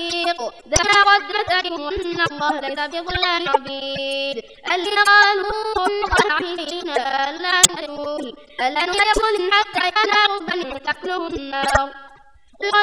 الطريق ذكر قدرتهم إن الله ليس بظلام عبيد الذين قالوا قرعين ألا نقول حتى ينام بل تأكله النار